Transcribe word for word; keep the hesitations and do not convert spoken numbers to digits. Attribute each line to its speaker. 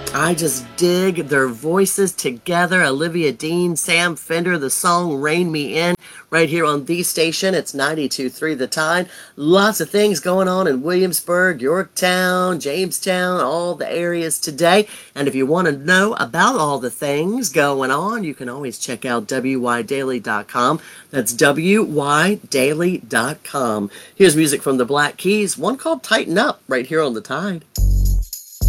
Speaker 1: I just dig their voices together. Olivia Dean, Sam Fender, the song Rain Me In, right here on the station. It's ninety-two point three The Tide. Lots of things going on in Williamsburg, Yorktown, Jamestown, all the areas today. And if you want to know about all the things going on, you can always check out W Y daily dot com. That's W Y daily dot com. Here's music from the Black Keys, one called Tighten Up, right here on The Tide.